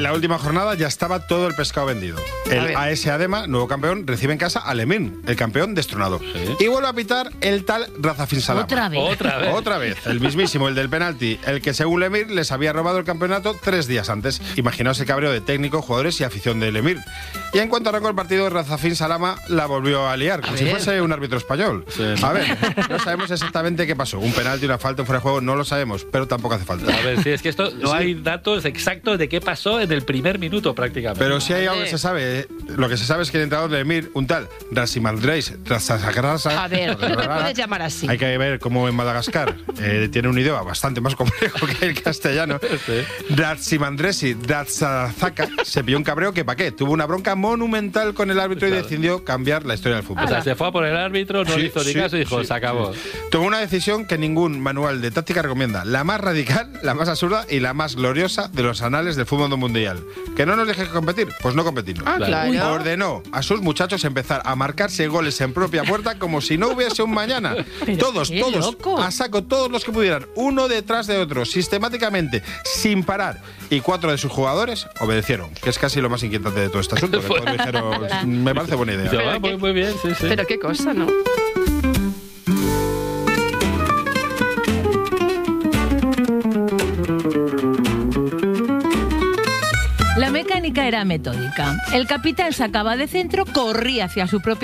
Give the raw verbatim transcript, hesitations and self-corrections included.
la última jornada ya estaba todo el pescado vendido. El A S Adema, nuevo campeón, recibe en casa al Emir, el campeón destronado. Sí. Y vuelve a pitar el tal Razafin Salama. Otra vez. Otra vez. Otra vez. El mismísimo, el del penalti, el que según el Emir les había robado el campeonato tres días antes. Imaginaos el cabreo de técnico, jugadores y afición del Emir. Y en cuanto arrancó el partido, Razafin Salama la volvió a liar, como a si ver. fuese un árbitro español. Sí. A ver, no sabemos exactamente qué pasó. Un penalti, una falta, un fuera de juego, no lo sabemos, pero tampoco hace falta. A ver, sí, es que esto no sí. hay datos exactos de qué pasó en el primer minuto prácticamente. Pero si hay algo que se sabe, lo que se sabe es que el entrenador de Emir, un tal Rasimandreis Rasasagrasa. A ver, no te puedes llamar así. Hay que ver cómo en Madagascar eh, tiene un idioma bastante más complejo que el castellano. Sí. Rasimandresi Rasazaka se pilló un cabreo que pa' qué. Tuvo una bronca monumental con el árbitro claro. y decidió cambiar la historia del fútbol. O sea, se fue a por el árbitro, no sí, le hizo ni sí, caso y dijo, sí, se acabó. Sí. Tomó una decisión que ningún manual de táctica recomienda. La más radical, la más absurda y la más gloriosa de los anales del fútbol mundial. ¿Que no nos deje competir? Pues no competimos. Ah, claro. Ordenó a sus muchachos empezar a marcarse goles en propia puerta como si no hubiese un mañana. Todos, todos, loco. a saco, todos los que pudieran, uno detrás de otro, sistemáticamente, sin parar. Y cuatro de sus jugadores obedecieron, que es casi lo más inquietante de todo este asunto. Que todos dijeron, me parece buena idea. Pero muy, muy bien, sí, sí. Pero qué cosa, ¿no? La mecánica era metódica. El capitán sacaba de centro, corría hacia su propio